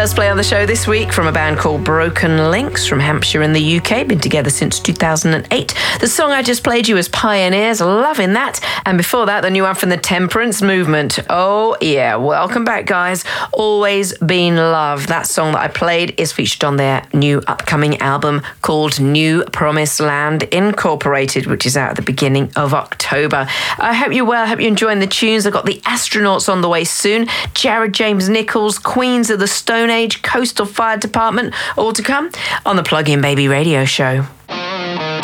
First play on the show this week from a band called Broken Links from Hampshire in the UK. Been together since 2008. The song I just played you was Pioneers. Loving that. And before that, the new one from the Temperance Movement. Oh, yeah. Welcome back, guys. Always Been Love. That song that I played is featured on their new upcoming album called New Promised Land Incorporated, which is out at the beginning of October. I hope you're well. I hope you're enjoying the tunes. I've got the Astronauts on the way soon. Jared James Nichols, Queens of the Stone Age, Coastal Fire Department, all to come on the Plug In Baby radio show.